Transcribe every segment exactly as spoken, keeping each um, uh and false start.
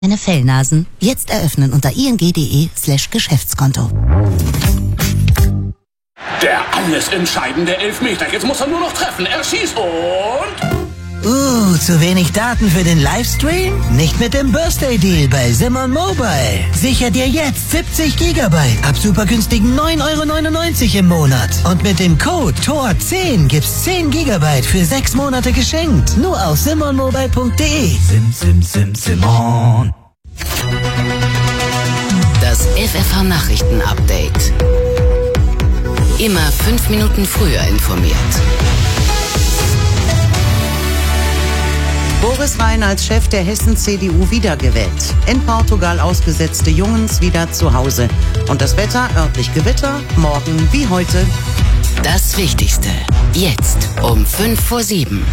Eine Fellnasen. Jetzt eröffnen unter ing.de slash Geschäftskonto. Der alles entscheidende Elfmeter. Jetzt muss er nur noch treffen. Er schießt und... Uh, zu wenig Daten für den Livestream? Nicht mit dem Birthday Deal bei Simon Mobile. Sicher dir jetzt siebzig Gigabyte ab super günstigen neun Euro neunundneunzig im Monat. Und mit dem Code T O R zehn gibt's zehn Gigabyte für sechs Monate geschenkt. Nur auf simon mobile punkt de. Sim, sim, sim, Simon. Das F F H-Nachrichten-Update. Immer fünf Minuten früher informiert. Boris Rhein als Chef der Hessen-C D U wiedergewählt. In Portugal ausgesetzte Jungens wieder zu Hause. Und das Wetter, örtlich Gewitter, morgen wie heute. Das Wichtigste, jetzt um fünf vor sieben.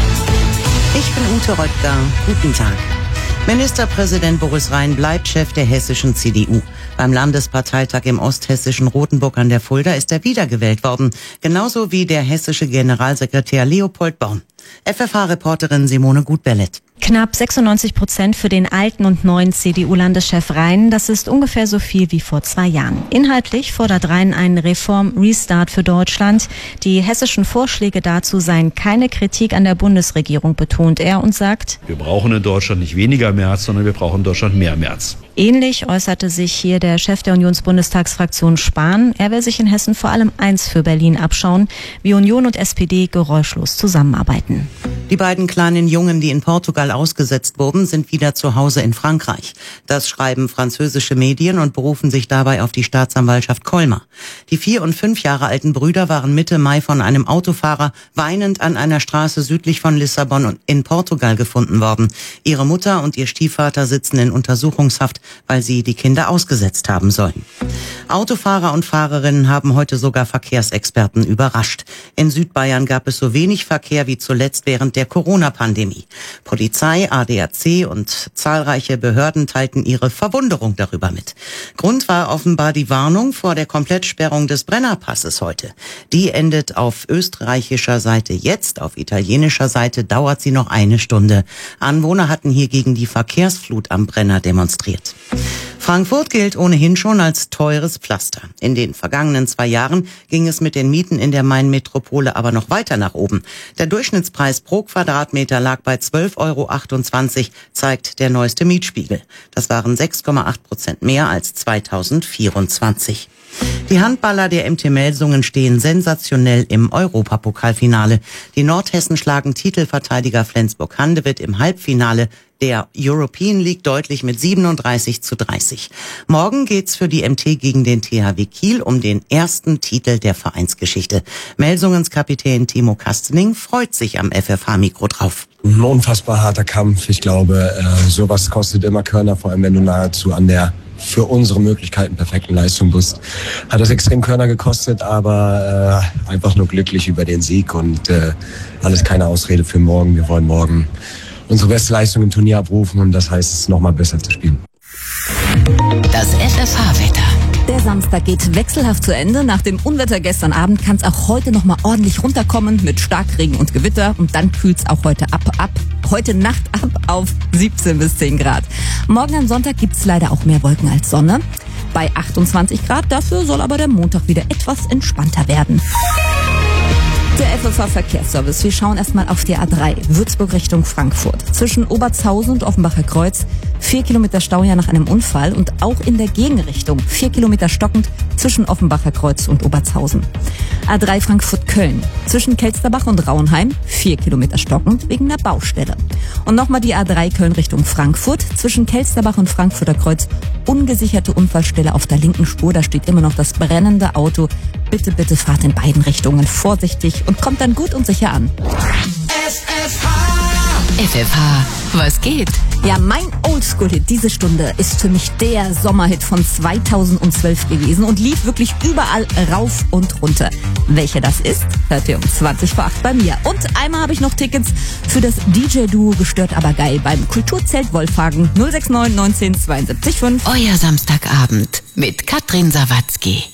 Ich bin Ute Röttger. Guten Tag. Ministerpräsident Boris Rhein bleibt Chef der hessischen C D U. Beim Landesparteitag im osthessischen Rothenburg an der Fulda ist er wiedergewählt worden. Genauso wie der hessische Generalsekretär Leopold Born. F F H-Reporterin Simone Gutbellet. Knapp sechsundneunzig Prozent für den alten und neuen C D U-Landeschef Rhein. Das ist ungefähr so viel wie vor zwei Jahren. Inhaltlich fordert Rhein einen Reform-Restart für Deutschland. Die hessischen Vorschläge dazu seien keine Kritik an der Bundesregierung, betont er und sagt: Wir brauchen in Deutschland nicht weniger März, sondern wir brauchen in Deutschland mehr März. Ähnlich äußerte sich hier der Chef der Unionsbundestagsfraktion Spahn. Er will sich in Hessen vor allem eins für Berlin abschauen: wie Union und S P D geräuschlos zusammenarbeiten. Die beiden kleinen Jungen, die in Portugal ausgesetzt wurden, sind wieder zu Hause in Frankreich. Das schreiben französische Medien und berufen sich dabei auf die Staatsanwaltschaft Colmar. Die vier und fünf Jahre alten Brüder waren Mitte Mai von einem Autofahrer weinend an einer Straße südlich von Lissabon in Portugal gefunden worden. Ihre Mutter und ihr Stiefvater sitzen in Untersuchungshaft, weil sie die Kinder ausgesetzt haben sollen. Autofahrer und Fahrerinnen haben heute sogar Verkehrsexperten überrascht. In Südbayern gab es so wenig Verkehr wie zuletzt während der Corona-Pandemie. Polizei, A D A C und zahlreiche Behörden teilten ihre Verwunderung darüber mit. Grund war offenbar die Warnung vor der Komplettsperrung des Brennerpasses heute. Die endet auf österreichischer Seite jetzt, auf italienischer Seite dauert sie noch eine Stunde. Anwohner hatten hier gegen die Verkehrsflut am Brenner demonstriert. Frankfurt gilt ohnehin schon als teures Pflaster. In den vergangenen zwei Jahren ging es mit den Mieten in der Main-Metropole aber noch weiter nach oben. Der Durchschnittspreis pro Quadratmeter lag bei zwölf Euro achtundzwanzig, zeigt der neueste Mietspiegel. Das waren sechs Komma acht Prozent mehr als zweitausendvierundzwanzig. Die Handballer der M T Melsungen stehen sensationell im Europapokalfinale. Die Nordhessen schlagen Titelverteidiger Flensburg-Handewitt im Halbfinale der European League deutlich mit siebenunddreißig zu dreißig. Morgen geht's für die M T gegen den T H W Kiel um den ersten Titel der Vereinsgeschichte. Melsungens Kapitän Timo Kastening freut sich am F F H-Mikro drauf. Ein unfassbar harter Kampf. Ich glaube, äh, sowas kostet immer Körner, vor allem wenn du nahezu an der für unsere Möglichkeiten perfekten Leistung bist. Hat das extrem Körner gekostet, aber äh, einfach nur glücklich über den Sieg und äh, alles keine Ausrede für morgen. Wir wollen morgen unsere beste Leistung im Turnier abrufen und das heißt, es nochmal besser zu spielen. Das F F H-Wetter. Der Samstag geht wechselhaft zu Ende. Nach dem Unwetter gestern Abend kann es auch heute noch mal ordentlich runterkommen mit Starkregen und Gewitter. Und dann kühlt es auch heute ab, ab. Heute Nacht ab auf siebzehn bis zehn Grad. Morgen am Sonntag gibt es leider auch mehr Wolken als Sonne. Bei achtundzwanzig Grad. Dafür soll aber der Montag wieder etwas entspannter werden. Der F F H-Verkehrsservice. Wir schauen erstmal auf die A drei, Würzburg Richtung Frankfurt. Zwischen Oberzhausen und Offenbacher Kreuz vier Kilometer Stau ja nach einem Unfall und auch in der Gegenrichtung vier Kilometer stockend zwischen Offenbacher Kreuz und Oberzhausen. A drei Frankfurt-Köln. Zwischen Kelsterbach und Rauenheim vier Kilometer stockend wegen der Baustelle. Und nochmal die A drei Köln Richtung Frankfurt. Zwischen Kelsterbach und Frankfurter Kreuz ungesicherte Unfallstelle auf der linken Spur. Da steht immer noch das brennende Auto. Bitte, bitte fahrt in beiden Richtungen vorsichtig und kommt dann gut und sicher an. F F H. F F H, was geht? Ja, mein Oldschool-Hit diese Stunde ist für mich der Sommerhit von zweitausendzwölf gewesen und lief wirklich überall rauf und runter. Welcher das ist, hört ihr um zwanzig vor acht bei mir. Und einmal habe ich noch Tickets für das D J-Duo Gestört aber geil beim Kulturzelt Wolfhagen null sechs neun neunzehn zweiundsiebzig fünf. Euer Samstagabend mit Katrin Sawatzki.